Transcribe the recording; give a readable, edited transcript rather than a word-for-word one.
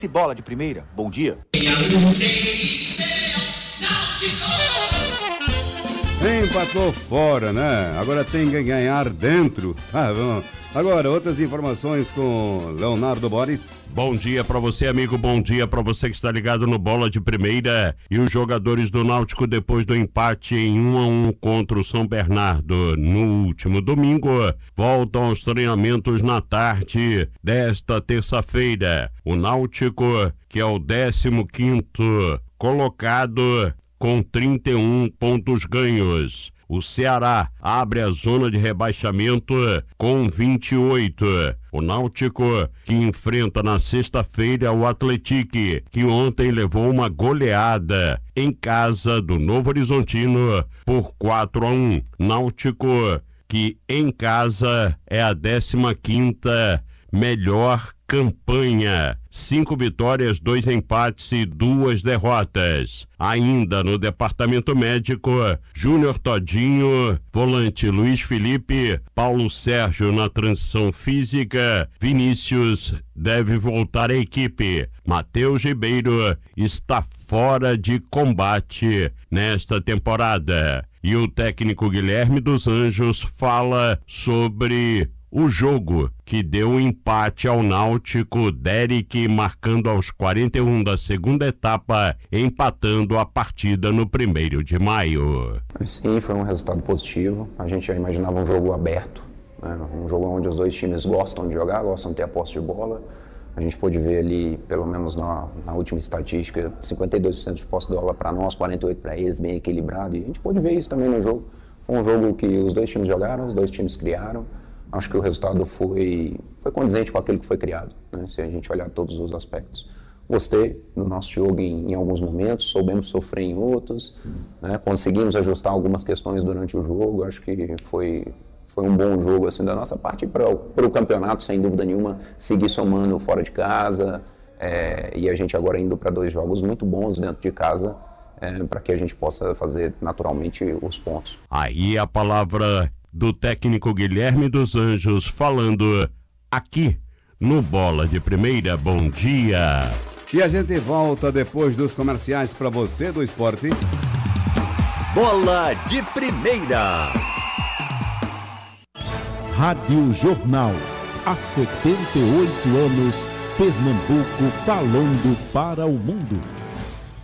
Bola de Primeira, bom dia. Empatou fora, né? Agora tem que ganhar dentro. Bom. Agora, outras informações com Leonardo Boris. Bom dia pra você, amigo, bom dia pra você que está ligado no Bola de Primeira. E os jogadores do Náutico, depois do empate em 1-1 contra o São Bernardo no último domingo, voltam aos treinamentos na tarde desta terça-feira. O Náutico, que é o 15º colocado com 31 pontos ganhos. O Ceará abre a zona de rebaixamento com 28. O Náutico, que enfrenta na sexta-feira o Atlético, que ontem levou uma goleada em casa do Novo Horizontino por 4-1. Náutico, que em casa é a 15ª melhor campanha. 5 vitórias, 2 empates e 2 derrotas. Ainda no departamento médico, Júnior Todinho, volante Luiz Felipe, Paulo Sérgio na transição física, Vinícius deve voltar à equipe. Matheus Ribeiro está fora de combate nesta temporada. E o técnico Guilherme dos Anjos fala sobre o jogo que deu empate ao Náutico, Derek marcando aos 41 da segunda etapa, empatando a partida no 1º de maio. Sim, foi um resultado positivo. A gente já imaginava um jogo aberto, né? Um jogo onde os dois times gostam de jogar, gostam de ter a posse de bola. A gente pôde ver ali, pelo menos na última estatística, 52% de posse de bola para nós, 48% para eles, bem equilibrado. E a gente pôde ver isso também no jogo. Foi um jogo que os dois times jogaram, os dois times criaram. Acho que o resultado foi condizente com aquilo que foi criado, né? Se a gente olhar todos os aspectos. Gostei do nosso jogo em alguns momentos, soubemos sofrer em outros, né? Conseguimos ajustar algumas questões durante o jogo. Acho que foi um bom jogo assim, da nossa parte para o campeonato, sem dúvida nenhuma, seguir somando fora de casa, e a gente agora indo para 2 jogos muito bons dentro de casa, para que a gente possa fazer naturalmente os pontos. Aí a palavra do técnico Guilherme dos Anjos falando aqui no Bola de Primeira. Bom dia! E a gente volta depois dos comerciais para você do esporte. Bola de Primeira. Rádio Jornal. Há 78 anos, Pernambuco falando para o mundo.